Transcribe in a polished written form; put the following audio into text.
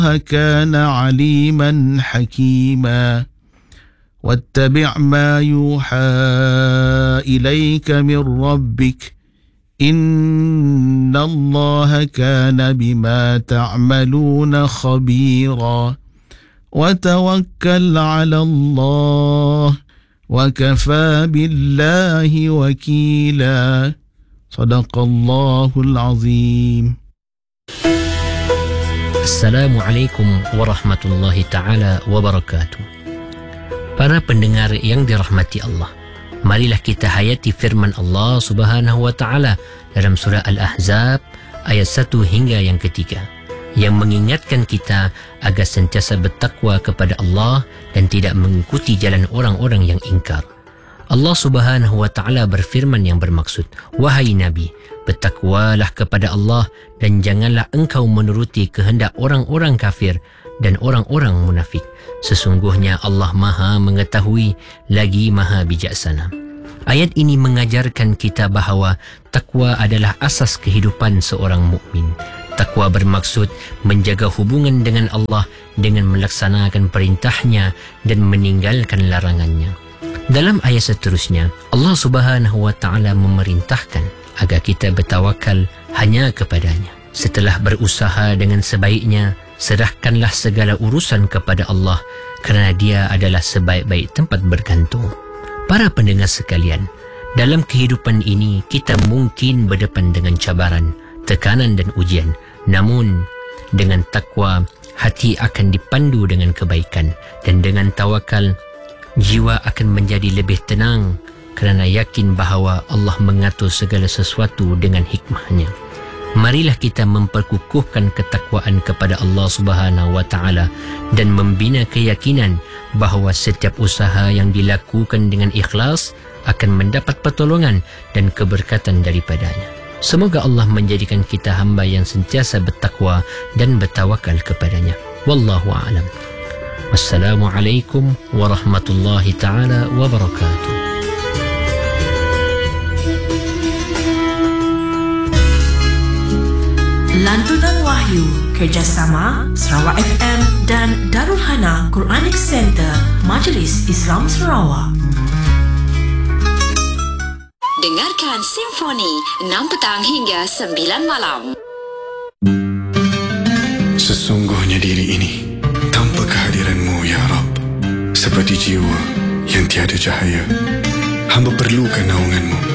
كان عليما حكيما واتبع ما يوحى إليك من ربك إن الله كان بما تعملون خبيرا وتوكل على الله وكفى بالله وكيلا صدق الله العظيم. Assalamualaikum warahmatullahi ta'ala wabarakatuh. Para pendengar yang dirahmati Allah, marilah kita hayati firman Allah Subhanahu wa ta'ala dalam surah Al-Ahzab ayat 1 hingga yang ketiga, yang mengingatkan kita agar sentiasa bertakwa kepada Allah dan tidak mengikuti jalan orang-orang yang ingkar. Allah Subhanahu wa ta'ala berfirman yang bermaksud, wahai Nabi, bertakwalah kepada Allah dan janganlah engkau menuruti kehendak orang-orang kafir dan orang-orang munafik. Sesungguhnya Allah Maha mengetahui lagi Maha bijaksana. Ayat ini mengajarkan kita bahawa takwa adalah asas kehidupan seorang mukmin. Takwa bermaksud menjaga hubungan dengan Allah dengan melaksanakan perintahnya dan meninggalkan larangannya. Dalam ayat seterusnya, Allah Subhanahu wa ta'ala memerintahkan agar kita bertawakal hanya kepadanya. Setelah berusaha dengan sebaiknya, serahkanlah segala urusan kepada Allah kerana Dia adalah sebaik-baik tempat bergantung. Para pendengar sekalian, dalam kehidupan ini kita mungkin berdepan dengan cabaran, tekanan dan ujian. Namun, dengan takwa, hati akan dipandu dengan kebaikan, dan dengan tawakal, jiwa akan menjadi lebih tenang kerana yakin bahawa Allah mengatur segala sesuatu dengan hikmahnya. Marilah kita memperkukuhkan ketakwaan kepada Allah Subhanahu wa ta'ala dan membina keyakinan bahawa setiap usaha yang dilakukan dengan ikhlas akan mendapat pertolongan dan keberkatan daripadanya. Semoga Allah menjadikan kita hamba yang sentiasa bertakwa dan bertawakal kepadanya. Wallahu a'lam. Wassalamualaikum warahmatullahi ta'ala wabarakatuh. Lantunan Wahyu kerjasama Sarawak FM dan Darul Hana Quranic Center Majlis Islam Sarawak. Dengarkan Simfoni 6 petang hingga 9 malam. Sesungguhnya diri ini tanpa kehadiran-Mu ya Rabb, seperti jiwa yang tiada cahaya. Hamba perlukan naungan-Mu.